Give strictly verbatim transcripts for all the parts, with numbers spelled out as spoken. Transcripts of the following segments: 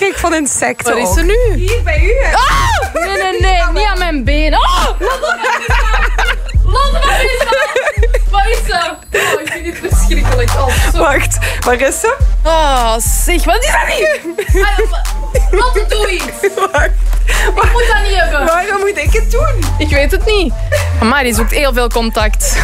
schrik van insecten. Wat is er nu? Hier bij u. Hè? Oh! Nee, nee, nee. Niet aan mijn been. Oh! Lotte, wat is dat? Wat is dat? Oh, ik vind dit verschrikkelijk. Oh, zo. Wacht, waar is ze? Oh, zeg, wat is dat niet? Lotte, doe iets. Wacht. Ik moet dat niet hebben. Waarom moet ik het doen? Ik weet het niet. Maar die zoekt heel veel contact.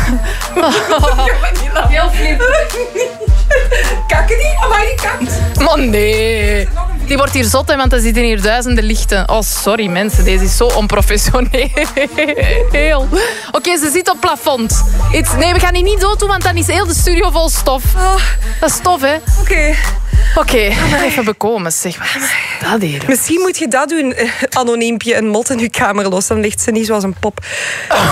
Heel flip. Kakken die? Amai, die kakt. Man, nee. Die wordt hier zot, hè, want er zitten hier duizenden lichten. Oh, sorry mensen, deze is zo onprofessioneel. Oké, okay, ze zit op plafond. It's, nee, we gaan die niet dood doen, want dan is heel de studio vol stof. Oh. Dat is stof, hè. Oké. Okay. Oké, okay. Even bekomen, zeg. Wat is dat hier? Misschien moet je dat doen, anoniempje, een mot in je kamer los. Dan ligt ze niet zoals een pop. Oh,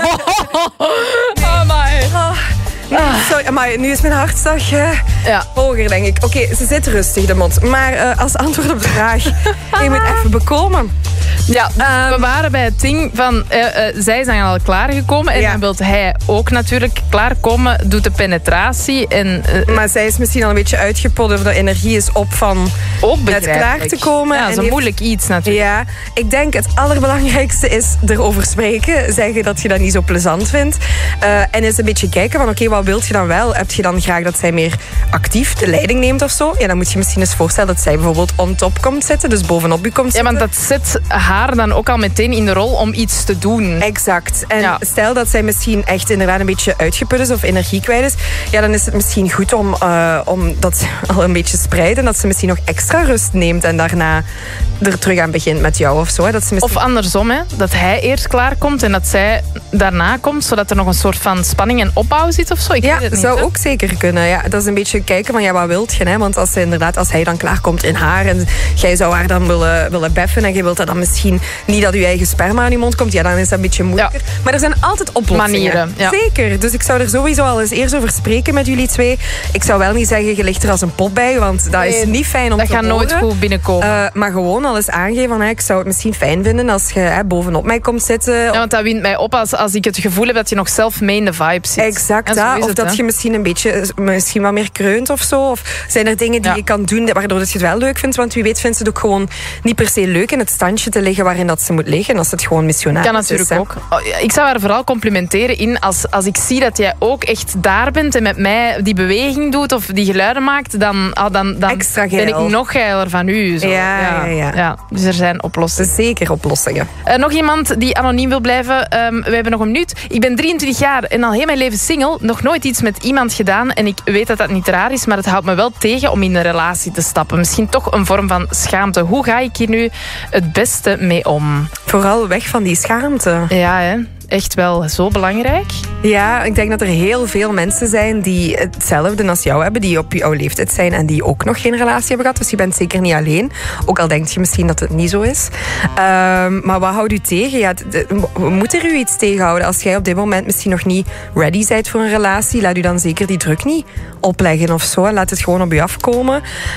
my. Oh. Ah. Sorry, maar nu is mijn hartslag uh, ja. hoger, denk ik. Oké, okay, ze zit rustig, de mond. Maar uh, als antwoord op de vraag, je moet even bekomen. Ja, um, we waren bij het ding van... Uh, uh, zij zijn al klaargekomen en ja. dan wil hij ook natuurlijk klaarkomen. Doet de penetratie. En, uh, maar zij is misschien al een beetje uitgeput of de energie is op van ook net klaar te komen. Ja, dat is een heeft, moeilijk iets natuurlijk. Ja, ik denk het allerbelangrijkste is erover spreken. Zeggen dat je dat niet zo plezant vindt. Uh, en eens een beetje kijken van oké, okay, wat wilt je dan wel? Heb je dan graag dat zij meer actief de leiding neemt of zo? Ja, dan moet je misschien eens voorstellen dat zij bijvoorbeeld on top komt zitten. Dus bovenop u komt zitten. Ja, want dat zit haar dan ook al meteen in de rol om iets te doen. Exact. En ja. stel dat zij misschien echt inderdaad een beetje uitgeput is of energie kwijt is, ja, dan is het misschien goed om, uh, om dat al een beetje te spreiden. Dat ze misschien nog extra rust neemt en daarna er terug aan begint met jou of zo. Hè. Dat ze misschien... Of andersom, hè, dat hij eerst klaarkomt en dat zij daarna komt, zodat er nog een soort van spanning en opbouw zit of zo. Ik ja, weet het niet, zou hè? ook zeker kunnen. Ja, dat is een beetje kijken van ja, wat wilt je? Hè? Want als, ze inderdaad, als hij dan klaarkomt in haar en jij zou haar dan willen, willen beffen en je wilt dat dan misschien niet dat je eigen sperma aan je mond komt, ja, dan is dat een beetje moeilijker. Ja. Maar er zijn altijd oplossingen. Manieren. Ja. Zeker. Dus ik zou er sowieso al eens eerst over spreken met jullie twee. Ik zou wel niet zeggen, je ligt er als een pop bij, want dat nee, is niet fijn om dat te gaat horen. nooit goed binnenkomen. Uh, maar gewoon al eens aangeven van, hè, ik zou het misschien fijn vinden als je hè, bovenop mij komt zitten. Ja, want dat wint mij op als, als ik het gevoel heb dat je nog zelf mee in de vibe zit. Exact, ja, of het, dat hè? je misschien een beetje misschien wat meer kreunt of zo. Of zijn er dingen die ja. je kan doen waardoor dat je het wel leuk vindt? Want wie weet vindt ze het ook gewoon niet per se leuk in het standje te liggen waarin dat ze moet liggen. Als het gewoon missionaris kan natuurlijk is, ook. Ik zou haar vooral complimenteren in als, als ik zie dat jij ook echt daar bent en met mij die beweging doet of die geluiden maakt, dan, dan, dan ben ik nog geiler van u. Zo. Ja, ja. Ja, ja. Ja, dus er zijn oplossingen. Zeker oplossingen. Uh, nog iemand die anoniem wil blijven. Um, we hebben nog een minuut. Ik ben drieëntwintig jaar en al heel mijn leven single. Nog nooit iets met iemand gedaan. En ik weet dat dat niet raar is, maar het houdt me wel tegen om in een relatie te stappen. Misschien toch een vorm van schaamte. Hoe ga ik hier nu het beste mee om? Vooral weg van die schaamte. Ja, hè. Echt wel zo belangrijk. Ja, ik denk dat er heel veel mensen zijn die hetzelfde als jou hebben, die op jouw leeftijd zijn en die ook nog geen relatie hebben gehad. Dus je bent zeker niet alleen. Ook al denk je misschien dat het niet zo is. Um, maar wat houdt u tegen? Ja, moet er u iets tegenhouden? Als jij op dit moment misschien nog niet ready bent voor een relatie, laat u dan zeker die druk niet opleggen of zo. Laat het gewoon op u afkomen.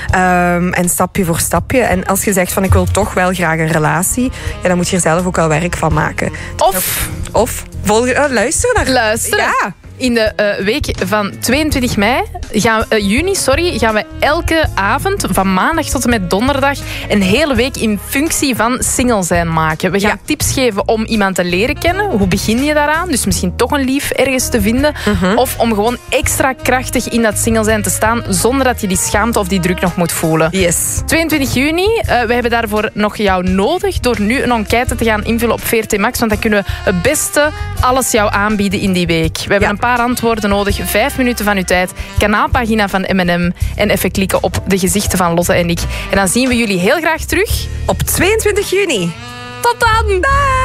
Um, en stapje voor stapje. En als je zegt van ik wil toch wel graag een relatie, ja, dan moet je er zelf ook al werk van maken. Of... Of volg, uh, luister naar. Luister. Ja. In de uh, week van tweeëntwintig mei, gaan, uh, juni, sorry, gaan we elke avond, van maandag tot en met donderdag, een hele week in functie van single zijn maken. We gaan ja. tips geven om iemand te leren kennen. Hoe begin je daaraan? Dus misschien toch een lief ergens te vinden. Uh-huh. Of om gewoon extra krachtig in dat single zijn te staan, zonder dat je die schaamte of die druk nog moet voelen. Yes. tweeëntwintig juni, uh, we hebben daarvoor nog jou nodig door nu een enquête te gaan invullen op V R T Max, want dan kunnen we het beste alles jou aanbieden in die week. We hebben ja. een paar antwoorden nodig, vijf minuten van uw tijd, kanaalpagina van M en M en even klikken op de gezichten van Lotte en ik. En dan zien we jullie heel graag terug op tweeëntwintig juni. Tot dan! Bye.